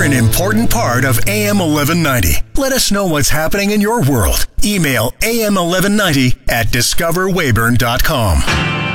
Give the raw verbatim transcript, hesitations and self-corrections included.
an important part of A M eleven ninety. Let us know what's happening in your world. Email A M eleven ninety at discover weyburn dot com.